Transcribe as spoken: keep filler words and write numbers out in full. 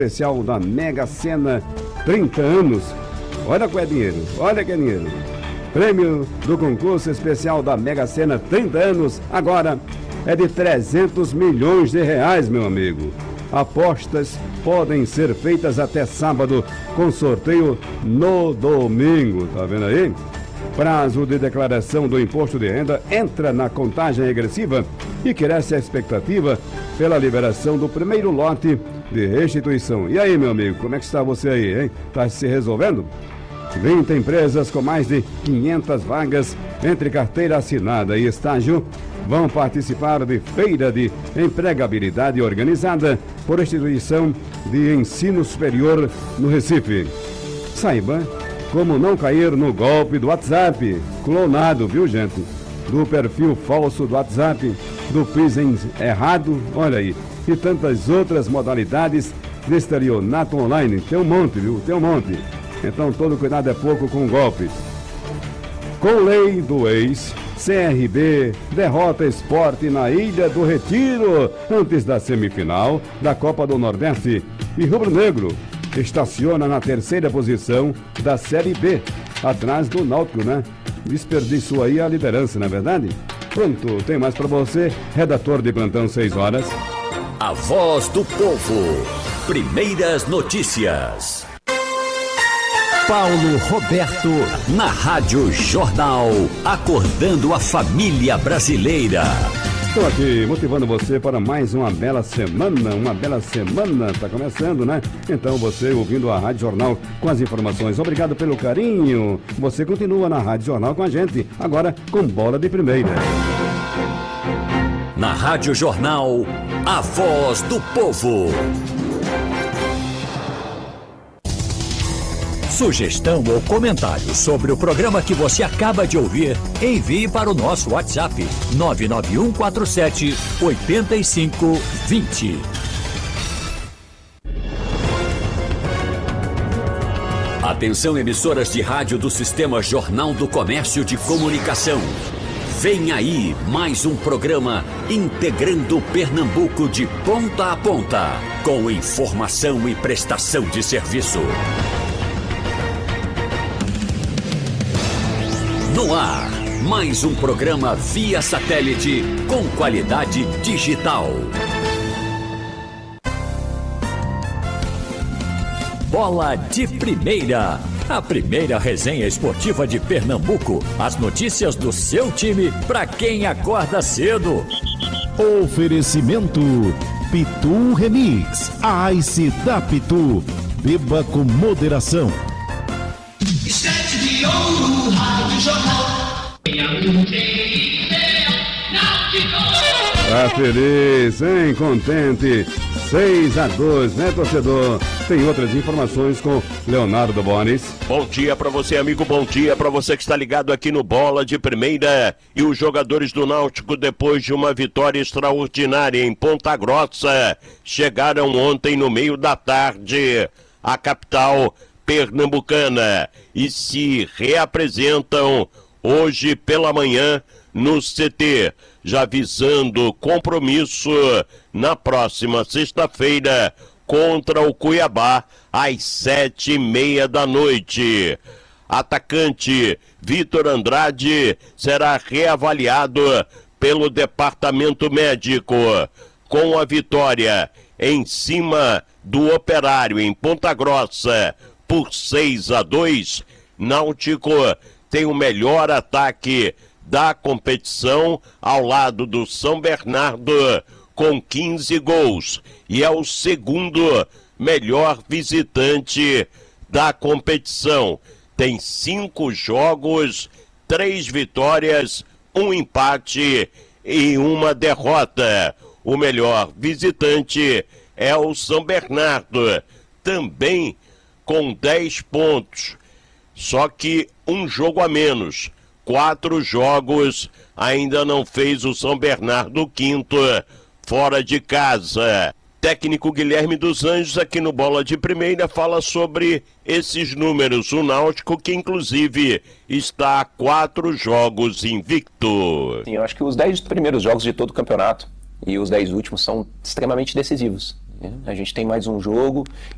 Especial da Mega Sena, trinta anos. Olha que é dinheiro, olha que é dinheiro. Prêmio do concurso especial da Mega Sena, trinta anos, agora é de trezentos milhões de reais, meu amigo. Apostas podem ser feitas até sábado, com sorteio no domingo, tá vendo aí? Prazo de declaração do imposto de renda entra na contagem regressiva e cresce a expectativa pela liberação do primeiro lote de restituição. E aí, meu amigo, como é que está você aí, hein? Está se resolvendo? vinte empresas com mais de quinhentas vagas entre carteira assinada e estágio vão participar de feira de empregabilidade organizada por instituição de ensino superior no Recife. Saiba como não cair no golpe do WhatsApp, clonado, viu, gente? Do perfil falso do WhatsApp, do pisem errado, olha aí, e tantas outras modalidades de estelionato online. Tem um monte, viu? Tem um monte. Então, todo cuidado é pouco com o golpe. Com lei do ex, C R B derrota Sport na Ilha do Retiro antes da semifinal da Copa do Nordeste. E Rubro Negro estaciona na terceira posição da Série B, atrás do Náutico, né? Desperdiçou aí a liderança, não é verdade? Pronto, tem mais para você, redator de plantão, seis horas. A voz do povo. Primeiras notícias. Paulo Roberto, na Rádio Jornal, acordando a família brasileira. Estou aqui motivando você para mais uma bela semana, uma bela semana, está começando, né? Então você ouvindo a Rádio Jornal com as informações, obrigado pelo carinho. Você continua na Rádio Jornal com a gente, agora com bola de primeira. Na Rádio Jornal, a voz do povo. Sugestão ou comentário sobre o programa que você acaba de ouvir, envie para o nosso WhatsApp nove nove um quatro sete oito cinco dois zero. Atenção, emissoras de rádio do Sistema Jornal do Comércio de Comunicação. Vem aí mais um programa integrando Pernambuco de ponta a ponta, com informação e prestação de serviço. No ar, mais um programa via satélite com qualidade digital. Bola de Primeira, a primeira resenha esportiva de Pernambuco. As notícias do seu time para quem acorda cedo. Oferecimento Pitu Remix, a Ice da Pitu. Beba com moderação. Sete de ouro, Rádio Jornal. Tá feliz, hein? Contente. seis a dois, né, torcedor? Tem outras informações com Leonardo Bonis. Bom dia pra você, amigo. Bom dia pra você que está ligado aqui no Bola de Primeira. E os jogadores do Náutico, depois de uma vitória extraordinária em Ponta Grossa, chegaram ontem no meio da tarde à capital pernambucana e se reapresentam hoje pela manhã no C T, já visando compromisso na próxima sexta-feira contra o Cuiabá às sete e meia da noite. Atacante Vitor Andrade será reavaliado pelo departamento médico. Com a vitória em cima do Operário em Ponta Grossa por seis a dois, Náutico tem o melhor ataque da competição ao lado do São Bernardo com quinze gols e é o segundo melhor visitante da competição. Tem cinco jogos, três vitórias, um empate e uma derrota. O melhor visitante é o São Bernardo, também com dez pontos, só que um jogo a menos. Quatro jogos ainda não fez o São Bernardo quinto fora de casa. Técnico Guilherme dos Anjos aqui no Bola de Primeira fala sobre esses números. O Náutico que inclusive está a quatro jogos invicto. Sim, eu acho que os dez primeiros jogos de todo o campeonato e os dez últimos são extremamente decisivos. A gente tem mais um jogo